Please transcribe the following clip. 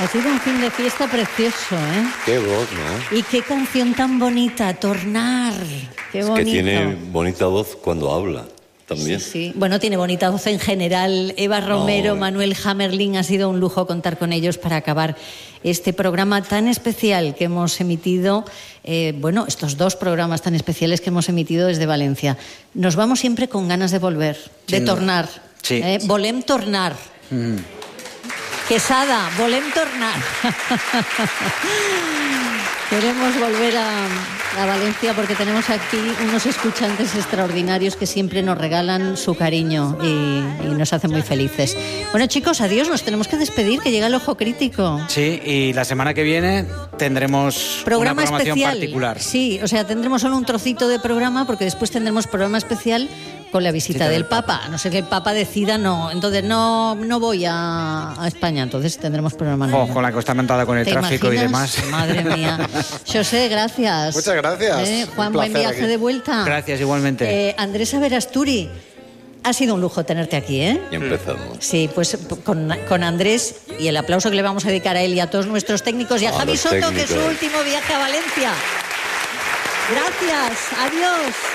Ha sido un fin de fiesta precioso, ¿eh? Qué voz, ¿no? Y qué canción tan bonita, Tornar. Qué bonito. Es que tiene bonita voz cuando habla también. Sí, sí. Bueno, tiene bonita voz en general. Eva Romero, Manuel Hammerling, ha sido un lujo contar con ellos para acabar este programa tan especial que hemos emitido. Estos dos programas tan especiales que hemos emitido desde Valencia. Nos vamos siempre con ganas de volver, de tornar. Sí. Volem tornar. Quesada, volem tornar. Queremos volver a Valencia porque tenemos aquí unos escuchantes extraordinarios que siempre nos regalan su cariño y nos hacen muy felices. Bueno, chicos, adiós, nos tenemos que despedir, que llega el Ojo Crítico. Sí, y la semana que viene tendremos programa una programación especial. Particular. Sí, o sea, tendremos solo un trocito de programa porque después tendremos programa especial con la visita del Papa. A no ser que el Papa decida entonces no voy a España, entonces tendremos programa. Con la que está montada con el tráfico y demás. Madre mía. José, gracias. Muchas gracias. Juan, buen viaje aquí. de vuelta. Gracias, igualmente. Andrés Averasturi, ha sido un lujo tenerte aquí, ¿eh? Y empezamos. Sí, pues con Andrés y el aplauso que le vamos a dedicar a él y a todos nuestros técnicos y a Javi Soto, que es su último viaje a Valencia. Gracias, adiós.